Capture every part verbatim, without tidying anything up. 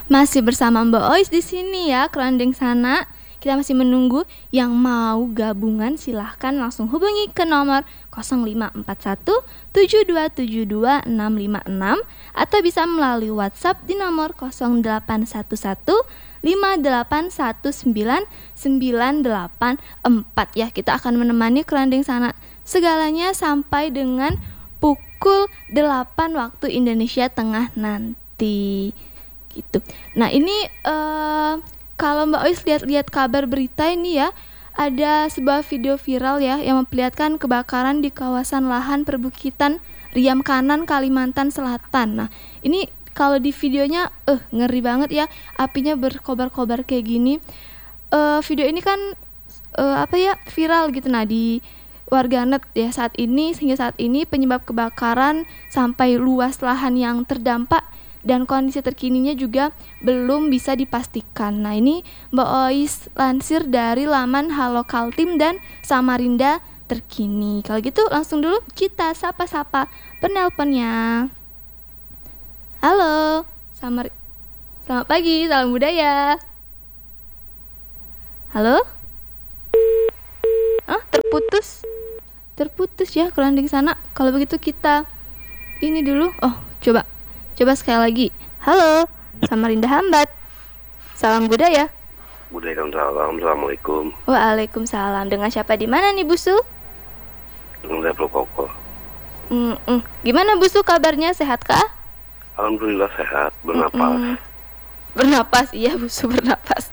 Masih bersama Mbak Ois di sini ya, kerandeng sana. Kita masih menunggu yang mau gabungan, silahkan langsung hubungi ke nomor nol lima empat satu tujuh dua tujuh dua enam lima enam atau bisa melalui WhatsApp di nomor nol delapan satu satu lima delapan satu sembilan sembilan delapan empat ya. Kita akan menemani kerandeng sana segalanya sampai dengan pukul delapan waktu Indonesia Tengah nanti. Gitu. Nah ini uh, kalau Mbak Ois lihat-lihat kabar berita ini ya, ada sebuah video viral ya yang memperlihatkan kebakaran di kawasan lahan perbukitan Riam Kanan, Kalimantan Selatan. Nah ini kalau di videonya eh uh, ngeri banget ya, apinya berkobar-kobar kayak gini. Uh, video ini kan uh, apa ya viral gitu nah di warganet ya saat ini, sehingga saat ini penyebab kebakaran sampai luas lahan yang terdampak dan kondisi terkininya juga belum bisa dipastikan. Nah ini Mbak Ois lansir dari laman Halo Kaltim dan Samarinda terkini. Kalau gitu langsung dulu kita sapa-sapa penelponnya. Halo, Samar, selamat pagi, salam budaya. Halo? Ah terputus, terputus ya kerandeng sana. Kalau begitu kita ini dulu. Oh coba. Coba sekali lagi. Halo, Samarinda Hambat. Salam budaya. Budaya salam. Assalamualaikum. Waalaikumsalam. Dengan siapa di mana nih Bu Su? Dengan saya Koko. Mm -mm. Gimana Bu Su kabarnya, sehat kah? Alhamdulillah sehat, bernapas. Mm -mm. Bernapas, iya Bu Su bernapas.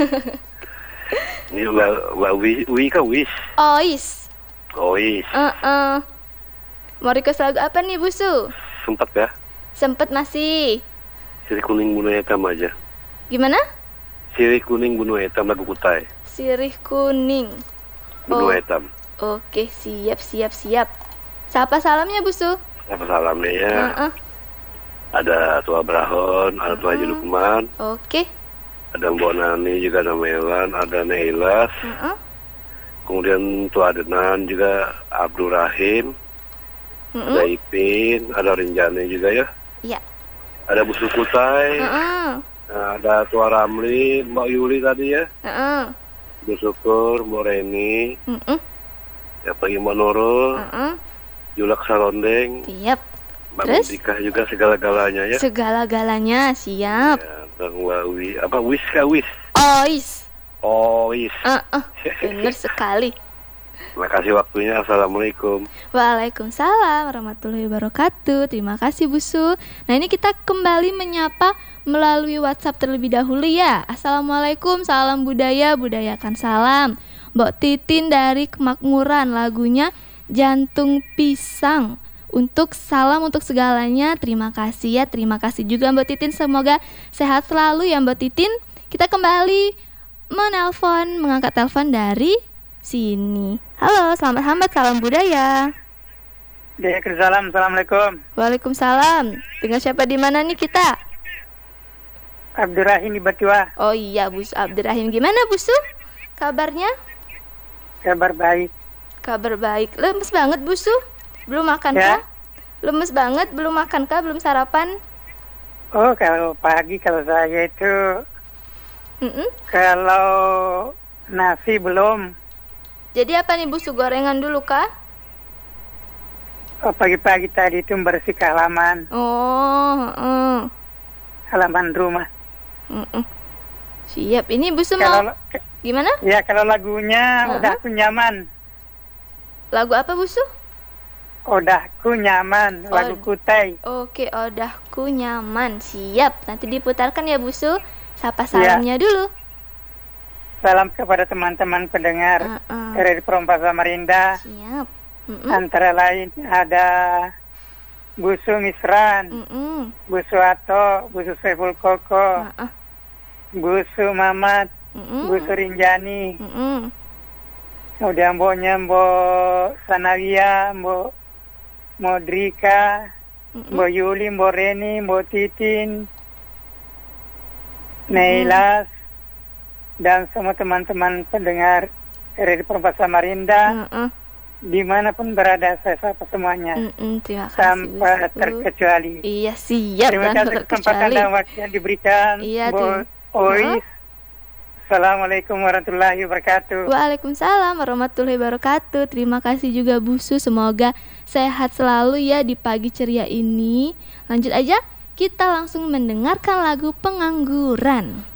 Ini Mbak Wi, Wi kah Wis? Ois. Ois. Uh -uh. Mau request lagu apa nih Bu Su? Sempat ya? Sempet masih. Sirih kuning bunuh hitam aja. Gimana? Sirih kuning bunuh hitam lagu Kutai. Sirih kuning bunuh oh. hitam. Oke, siap siap siap. Siapa salamnya Bu Su? Siapa salamnya ya? Uh-uh. Ada Tua Brahon, ada Tua Haji Lukman. Oke. Ada Mbok Nani juga, ada Melan, ada Neilas. Uh-uh. Kemudian Tua Adenan juga, Abdul Rahim. Uh-uh. Ada Ipin, ada Rinjani juga ya. Iya. Ada Bu Sukutai, uh-uh. nah, ada Tua Ramli, Mbak Yuli tadi ya. uh-uh. Bu Syukur, Mbak Reni, uh-uh. ya pagi Mbak Nurul, uh-uh. Julak Sarondeng, siap. Mbak Terus? Mendika juga segala-galanya ya. Segala-galanya, siap. Ya, Bang Wawi, apa Wis kah Wis? Ois. Ois. Uh-uh. Bener sekali. Terima kasih waktunya. Assalamualaikum. Waalaikumsalam warahmatullahi wabarakatuh. Terima kasih Bu Su. Nah ini kita kembali menyapa melalui WhatsApp terlebih dahulu ya. Assalamualaikum, salam budaya, budayakan salam. Mbok Titin dari Kemakmuran, lagunya Jantung Pisang. Untuk salam untuk segalanya. Terima kasih ya. Terima kasih juga Mbok Titin. Semoga sehat selalu ya Mbok Titin. Kita kembali menelpon, mengangkat telepon dari sini. Halo, selamat hambat, salam budaya. Waalaikumsalam, assalamualaikum. Waalaikumsalam. Dengan siapa di mana nih kita? Abdurrahim di Batiwa. Oh iya, Bu Abdurrahim. Gimana Bu Su? Kabarnya? Kabar baik. Kabar baik. Lemes banget Bu Su? Belum makan ya? kah? Lemes banget, belum makan kah? Belum sarapan? Oh, kalau pagi kalau saya itu Mm-mm. kalau nasi belum. Jadi apa nih Bu Su, gorengan dulu kah? Oh, pagi-pagi tadi itu bersih halaman. Oh, uh. halaman rumah. Uh-uh. Siap. Ini Bu Su kalau, mau gimana? Ya kalau lagunya uh-huh. Udah aku nyaman. Lagu apa Bu Su? Odahku nyaman, oh, lagu Kutai. Oke, Odahku nyaman. Siap. Nanti diputarkan ya Bu Su. Sapa salamnya ya. Dulu. Salam kepada teman-teman pendengar uh-uh. R R I Perompak Samarinda. Siap. Uh-uh. Antara lain ada Bu Su Misran, uh-uh. Bu Su Ato, Bu Su Saiful Koko, uh-uh. Bu Su Mamat, uh-uh. Bu Su Rinjani, uh-uh. kemudian mboknya Mbok Sanawia, Mbok Modrika, uh-uh. Mbok Yuli, Mbok Reni, Mbok Titin, Neilas, dan semua teman-teman pendengar R R I Perompak Samarinda, uh-uh. dimanapun berada saya sapa semuanya. Mm-mm, terima kasih tanpa Bu. terkecuali. Iya siap Terima tanpa kasih kesempatan terkecuali. dan waktu yang diberikan. Iya, Bu terima- Ois. Assalamualaikum warahmatullahi wabarakatuh. Waalaikumsalam warahmatullahi wabarakatuh. Terima kasih juga Bu Su. Semoga sehat selalu ya di pagi ceria ini. Lanjut aja, kita langsung mendengarkan lagu Pengangguran.